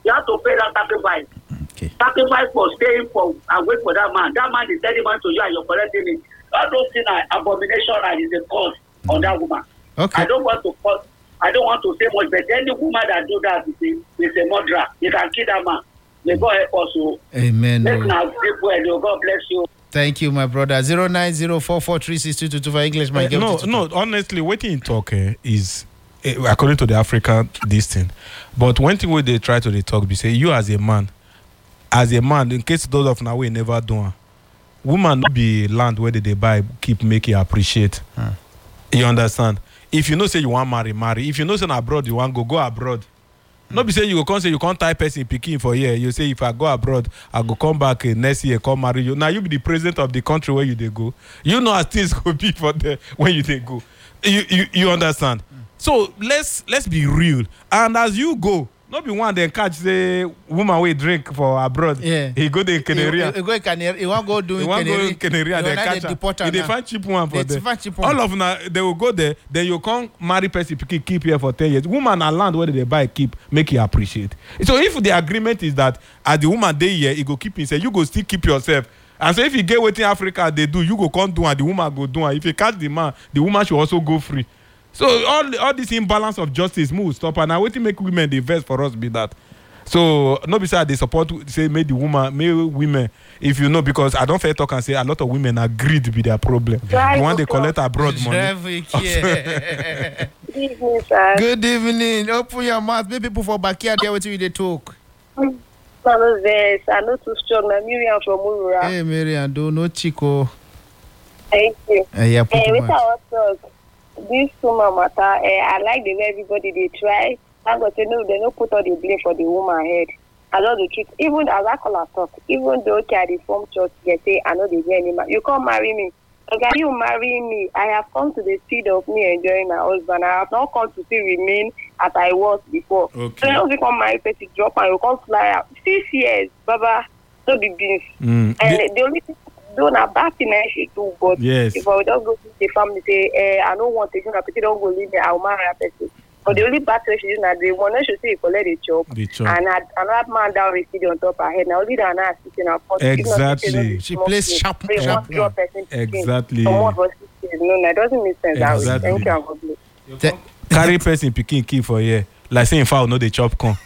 You have to pay that sacrifice. Okay. Sacrifice for staying for and wait for that man. That man is sending money to you and you're collecting it. All those things are abomination and is a curse on that woman. Okay. I don't want to say much, but any woman that do that is a murderer. You can kill that man. May God help us. Amen. Let's now sleep well. God bless you. Thank you, my brother. 09044362222 for English. No, honestly, waiting in talk is according to the African this thing. But one thing where they try to talk, be say you as a man, in case those of now we never do, woman not be land where they buy keep make you appreciate. You understand? If you know say you want marry. If you know say abroad you want go abroad. Not be say you go come say you can't type person picking for here. You say if I go abroad, I go come back next year, come marry you. Now you be the president of the country where you they go. You know as things go be for there when you they go. You understand? So let's be real. And as you go, not be one then catch the woman we drink for abroad. Yeah. He go to Canary. He go Canary. He want go do Canary. They catch her. They find cheap one for them. All of them they will go there. Then you can't marry person keep here for 10 years. Woman and land where they buy keep make you appreciate. So if the agreement is that as the woman day here, he go keep himself, you go still keep yourself. And so if you get what in Africa they do, you go come do and the woman go do. And if you catch the man, the woman should also go free. So all this imbalance of justice move stop, and I want to make women the best for us be that. So no besides they support say make women if you know, because I don't fair talk and say a lot of women are greed be their problem. Right. When they collect abroad money. Good evening, sir. Good evening. Open your mouth. Maybe people for backyard there with you they talk. I know too strong. I'm Miriam from Murura. Hey Miriam, do no chico. Thank you. Yeah, with our talk, this woman matter. I like the way everybody they try. I'm going to say no, they don't put all the blame for the woman head. I know the truth. Even as I call her talk, even though I reform church, they say I know they get any man. You can't marry me. Okay, you marry me. I have come to the speed of me enjoying my husband. I have not come to still remain as I was before. Okay. So you don't become married, person drop and you can't fly out. 6 years, Baba, no big beans. And the only thing do na bad thing I should do, but yes. if I would just go to the family say, I don't want to, you know, people don't go leave me, I'll marry a person. But the only bad thing she do na the one should say you collect the job. And another man down with CD on top of her head. Now only that now sitting on exactly. She plays sharp. Exactly. No, it doesn't make sense. Exactly. Thank you and God bless. Carry person picking key for here. Like saying foul no they chop corn.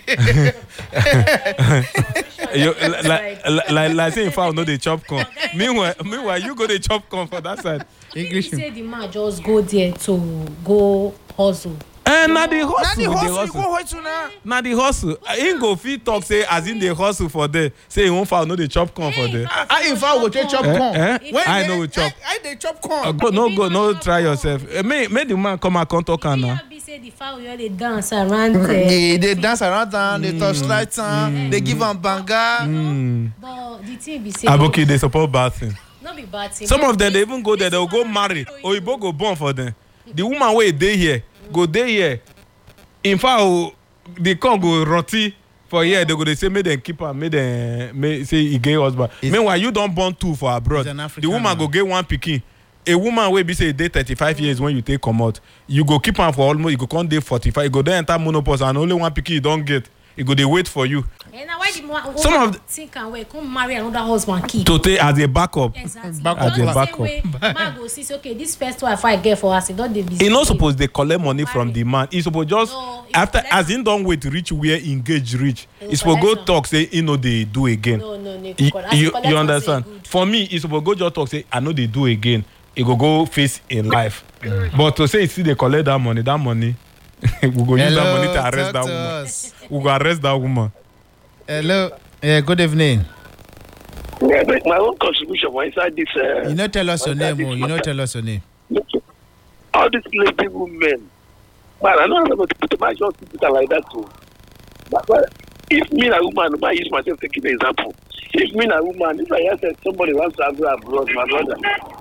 like saying foul no they chop corn. Meanwhile you go they chop corn for that side. English. Say the man just go there to go hustle. Now the hustle. Now the hustle. He go fit talk say as in the hustle for there. Say he won't foul no they chop corn for there. I in foul go chop corn. I know we chop. I they chop corn. No try yourself. Make the man come and talk now. Say the fowl they dance around. They dance around and they touch lights and they give them banga. But the thing be say. Aboki they support bad thing. Not be bad thing. Some of them they even go there. They will go marry. Or you go born for them. The woman where they here. Go there here. In fact, they can't go roti for here. They go they say make them keep her, make them say he gay husband. Meanwhile, you don't born two for abroad. The woman go get one pikin. A woman will be say they 35 years when you take come out. You go keep her for almost you go come day 45. You go there enter menopause and only one pikin you don't get. You go they wait for you. And now why the some of think and wait come marry another husband keep to take as a backup. Exactly. As a backup. Man go see okay this first wife I get for us. Don't they be. He not supposed they collect money from the man. He supposed just after as in don't wait to reach where engage reach. He supposed go talk say you know they do again. No. You understand? For me, he supposed go just talk say I know they do again. He go face in life. But to say see they collect that money we go use that money to arrest that woman. We go arrest that woman. Hello. Yeah, good evening. Yeah, but my own contribution was inside this. You not tell us your name, or you not tell us your name. All these lazy women. Man, I don't know to my just people like that too. But if me and a woman, I use myself to give an example. If me and a woman, if I hear that somebody wants to go abroad, my brother,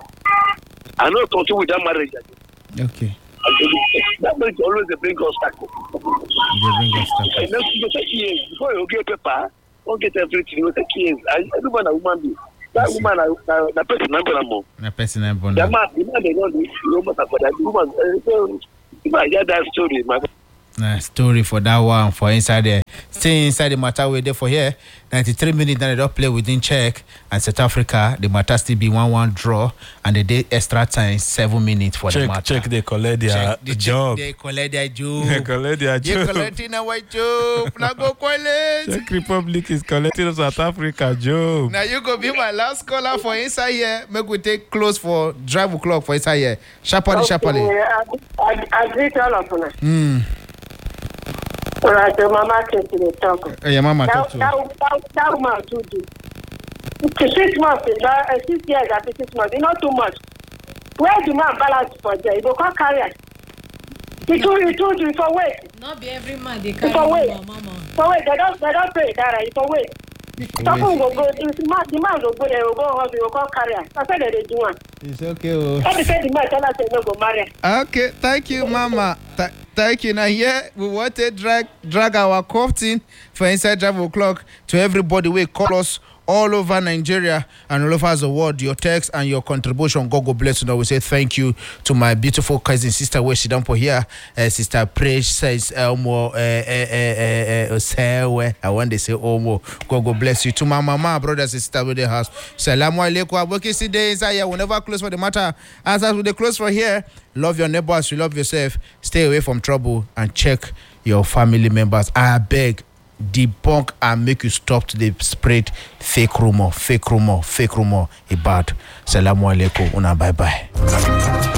I know continue with that marriage. Okay. That marriage always bring us back. They bring us back. And then you take years before you get paper, don't get everything. You take years. Everyone a woman be. That woman, that person number more. That person number. The man, they don't do almost about that woman. If I hear that story, my. Story for that one for inside there. Stay inside the matter we're there for here. 93 minutes now they don't play within check and South Africa. The matter still be 1-1 draw and they did extra time 7 minutes for the matter. Check they collect their job. They collect their job. They collect their They job. collecting our job. Now go collect. Czech Republic is collecting South Africa job. Now you go be my last caller for inside here. Make we take close for drive o'clock for inside here. Sharply. I greet all of you. Alright, your mama came to the talk. Your mama talk to you. That woman too do. 6 months, 6 years after 6 months, it's not too much. Where the man balance for there? You go call carrier. He told you for wait. Not be every man they carry For wait. mama. For wait, they don't pay that right. For wait. Someone will go. The man will go there. Will go home. Will call carrier. I said they do one. It's okay. Oh. Every say the man tell us they no go marry. Okay, thank you, Mama. Thank you. Now here we want to drag our curtain for inside drive o'clock to everybody. We call us all over Nigeria and all over the world. Your text and your contribution, God bless you. Now we say thank you to my beautiful cousin sister where she done for here. Sister Praise says Elmo. I want to say Omo. God bless you. To my mama, brothers and sisters with the house. Salamu alaikum. Working see day inside here. We never close for the matter. As we close for here. Love your neighbors. You love yourself. Stay away from trouble and check your family members. I beg. Debunk and make you stop to the spread fake rumor. Ibad. Salamu alaikum. Una bye bye.